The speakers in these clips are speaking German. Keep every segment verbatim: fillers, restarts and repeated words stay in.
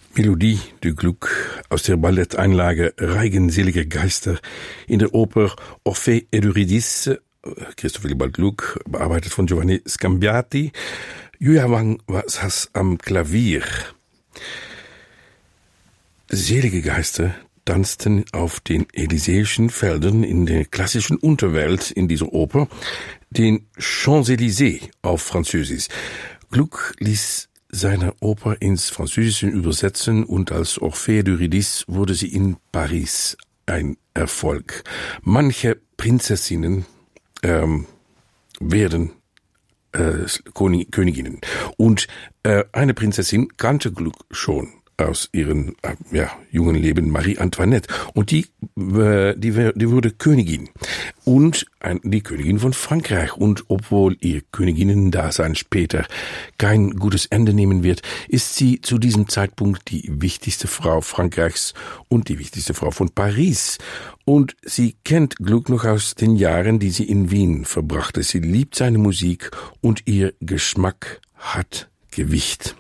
Melodie du Glück aus der Balletteinlage Reigenselige Geister in der Oper Orphée et Eurydice, Christoph Willibald Gluck, bearbeitet von Giovanni Scambiati. Julia Wang saß am Klavier. Selige Geister tanzten auf den elysäischen Feldern in der klassischen Unterwelt in dieser Oper, den Champs-Élysées auf Französisch. Gluck ließ seine Oper ins Französische übersetzen und als Orphée d'Eurydice wurde sie in Paris ein Erfolg. Manche Prinzessinnen ähm, werden äh, Königinnen und äh, eine Prinzessin kannte Gluck schon aus ihrem äh, ja, jungen Leben, Marie Antoinette, und die, äh, die, die wurde Königin und ein, die Königin von Frankreich, und obwohl ihr Königinnen-Dasein später kein gutes Ende nehmen wird, ist sie zu diesem Zeitpunkt die wichtigste Frau Frankreichs und die wichtigste Frau von Paris, und sie kennt Gluck noch aus den Jahren, die sie in Wien verbrachte. Sie liebt seine Musik und ihr Geschmack hat Gewicht.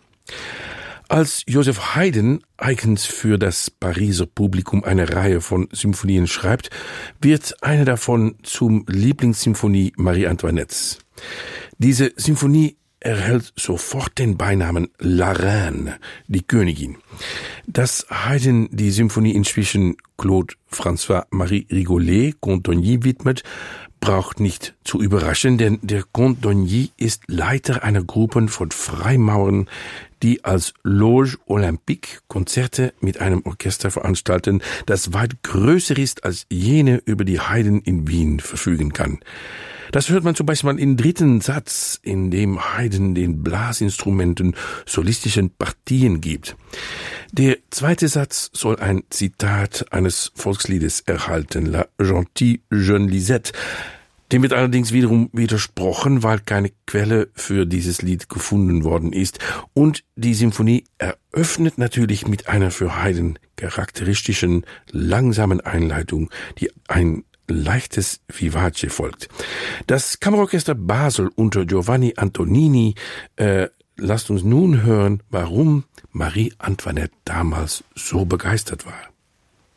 Als Joseph Haydn eigens für das Pariser Publikum eine Reihe von Symphonien schreibt, wird eine davon zum Lieblingssymphonie Marie Antoinettes. Diese Symphonie erhält sofort den Beinamen La Reine, die Königin. Dass Haydn die Symphonie inzwischen Claude François-Marie Rigollet, Comte d'Ogny, widmet, braucht nicht zu überraschen, denn der Comte d'Ogny ist Leiter einer Gruppe von Freimaurern, die als Loge Olympique Konzerte mit einem Orchester veranstalten, das weit größer ist als jene, über die Haydn in Wien verfügen kann. Das hört man zum Beispiel im dritten Satz, in dem Haydn den Blasinstrumenten solistischen Partien gibt. Der zweite Satz soll ein Zitat eines Volksliedes erhalten, La Gentille Jeune Lisette. Dem wird allerdings wiederum widersprochen, weil keine Quelle für dieses Lied gefunden worden ist. Und die Symphonie eröffnet natürlich mit einer für Haydn charakteristischen, langsamen Einleitung, die ein leichtes Vivace folgt. Das Kammerorchester Basel unter Giovanni Antonini äh, lasst uns nun hören, warum Marie Antoinette damals so begeistert war.